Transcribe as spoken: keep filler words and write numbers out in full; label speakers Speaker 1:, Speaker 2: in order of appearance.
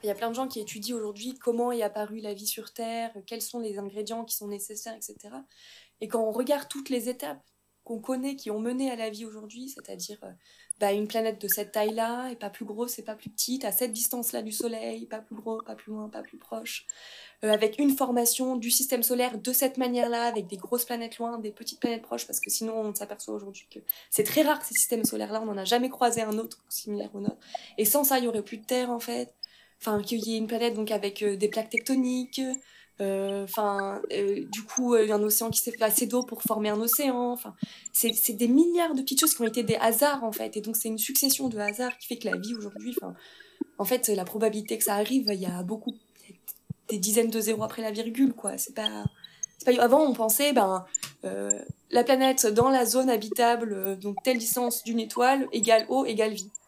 Speaker 1: Il y a plein de gens qui étudient aujourd'hui comment est apparue la vie sur Terre, quels sont les ingrédients qui sont nécessaires, et cetera. Et quand on regarde toutes les étapes qu'on connaît, qui ont mené à la vie aujourd'hui, c'est-à-dire euh, bah, une planète de cette taille-là, et pas plus grosse et pas plus petite, à cette distance-là du Soleil, pas plus gros, pas plus loin, pas plus proche, euh, avec une formation du système solaire de cette manière-là, avec des grosses planètes loin, des petites planètes proches, parce que sinon on s'aperçoit aujourd'hui que c'est très rare ces systèmes solaires-là, on n'en a jamais croisé un autre similaire au nôtre. Et sans ça, il n'y aurait plus de Terre en fait. Enfin, qu'il y ait une planète donc avec euh, des plaques tectoniques, euh, enfin, euh, du coup, euh, un océan qui s'est fait assez d'eau pour former un océan. Enfin, c'est c'est des milliards de petites choses qui ont été des hasards en fait. Et donc c'est une succession de hasards qui fait que la vie aujourd'hui, enfin, en fait, la probabilité que ça arrive, il y a beaucoup, des dizaines de zéros après la virgule, quoi. C'est pas, c'est pas. Avant, on pensait, ben, euh, la planète dans la zone habitable, euh, donc telle distance d'une étoile égale eau égale vie.